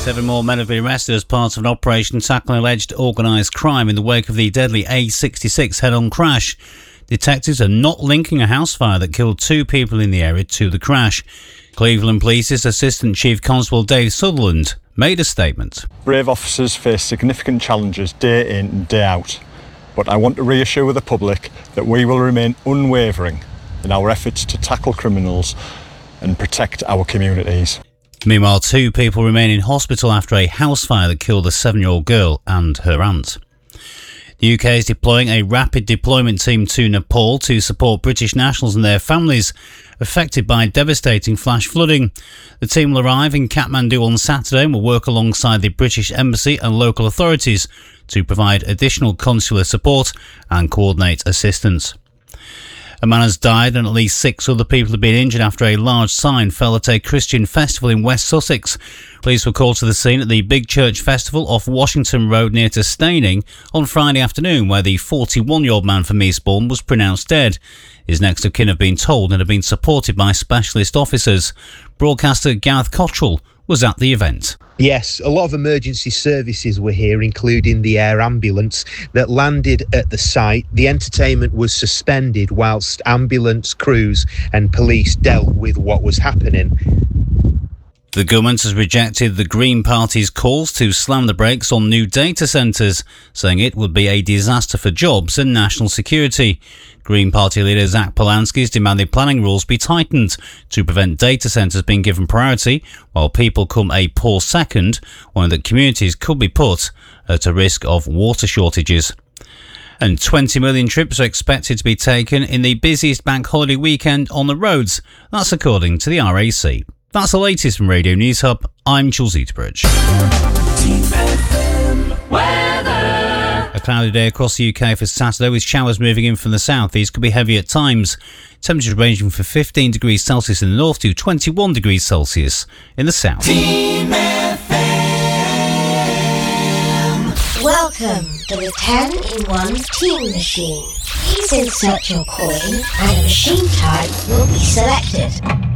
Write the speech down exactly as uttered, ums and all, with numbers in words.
Seven more men have been arrested as part of an operation tackling alleged organised crime in the wake of the deadly A sixty-six head-on crash. Detectives are not linking a house fire that killed two people in the area to the crash. Cleveland Police's Assistant Chief Constable Dave Sutherland made a statement. Brave officers face significant challenges day in and day out, but I want to reassure the public that we will remain unwavering in our efforts to tackle criminals and protect our communities. Meanwhile, two people remain in hospital after a house fire that killed a seven-year-old girl and her aunt. The U K is deploying a rapid deployment team to Nepal to support British nationals and their families affected by devastating flash flooding. The team will arrive in Kathmandu on Saturday and will work alongside the British Embassy and local authorities to provide additional consular support and coordinate assistance. A man has died and at least six other people have been injured after a large sign fell at a Christian festival in West Sussex. Police were called to the scene at the Big Church Festival off Washington Road near to Staining on Friday afternoon, where the forty-one-year-old man from Eastbourne was pronounced dead. His next of kin have been told and have been supported by specialist officers. Broadcaster Gareth Cottrell was at the event. Yes, a lot of emergency services were here, including the air ambulance that landed at the site. The entertainment was suspended whilst ambulance crews and police dealt with what was happening. The government has rejected the Green Party's calls to slam the brakes on new data centres, saying it would be a disaster for jobs and national security. Green Party leader Zach Polanski has demanded planning rules be tightened to prevent data centres being given priority, while people come a poor second, one that communities could be put at a risk of water shortages. And twenty million trips are expected to be taken in the busiest bank holiday weekend on the roads. That's according to the R A C. That's the latest from Radio News Hub. I'm Jules Eaterbridge. A cloudy day across the U K for Saturday with showers moving in from the south. These could be heavy at times. Temperatures ranging from fifteen degrees Celsius in the north to twenty-one degrees Celsius in the south. Team F M. Welcome to the ten in one Team Machine. Please insert your coin and a machine type will be selected.